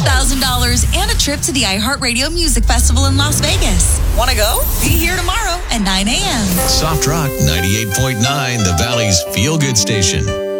$1,000 and a trip to the iHeartRadio Music Festival in Las Vegas. Want to go? Be here tomorrow at 9 a.m. Soft Rock 98.9, the Valley's feel-good station.